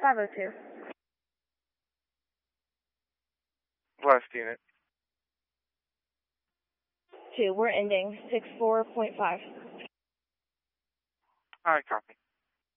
502. Last unit. 2, we're ending 64.5. Alright, copy.